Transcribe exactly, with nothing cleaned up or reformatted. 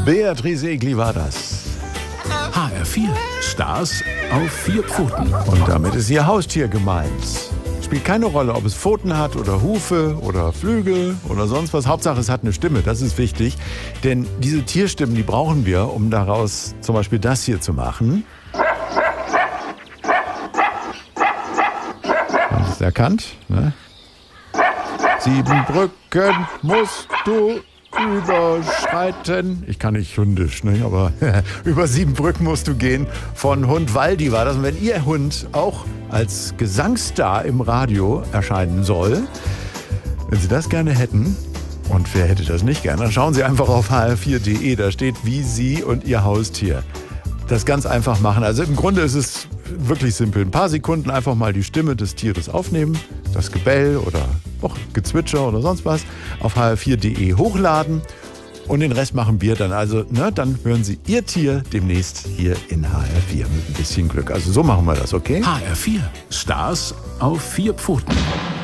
Beatrice Egli war das. H R vier, Stars auf vier Pfoten. Und damit ist ihr Haustier gemeint. Spielt keine Rolle, ob es Pfoten hat oder Hufe oder Flügel oder sonst was. Hauptsache, es hat eine Stimme, das ist wichtig. Denn diese Tierstimmen, die brauchen wir, um daraus zum Beispiel das hier zu machen. Haben Sie es erkannt? Ne? Sieben Brücken musst du überschreiten. Ich kann nicht hundisch, ne? Aber über sieben Brücken musst du gehen. Von Hund Waldi war das. Und wenn Ihr Hund auch als Gesangsstar im Radio erscheinen soll, wenn Sie das gerne hätten, und wer hätte das nicht gerne, dann schauen Sie einfach auf h r vier punkt d e. Da steht, wie Sie und Ihr Haustier das ganz einfach machen. Also im Grunde ist es wirklich simpel. Ein paar Sekunden einfach mal die Stimme des Tieres aufnehmen, das Gebell oder auch Gezwitscher oder sonst was auf h r vier punkt d e hochladen und den Rest machen wir dann. Also, ne, dann hören Sie Ihr Tier demnächst hier in H R vier mit ein bisschen Glück. Also so machen wir das, okay? H R vier, Stars auf vier Pfoten.